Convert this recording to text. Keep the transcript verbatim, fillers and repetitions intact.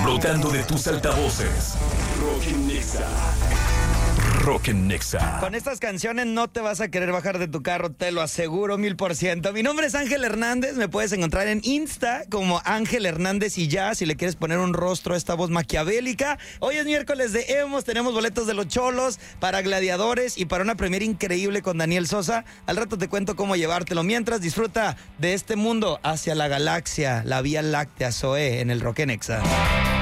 Brotando de tus altavoces. Rock en Nexa. Rock en Nexa. Con estas canciones no te vas a querer bajar de tu carro, te lo aseguro mil por ciento. Mi nombre es Ángel Hernández, me puedes encontrar en Insta como Ángel Hernández y ya, si le quieres poner un rostro a esta voz maquiavélica. Hoy es miércoles de Emos, tenemos boletos de los Cholos para Gladiadores y para una premiere increíble con Daniel Sosa. Al rato te cuento cómo llevártelo. Mientras, disfruta de este mundo hacia la galaxia, la Vía Láctea, Zoe, en el Rock en Nexa.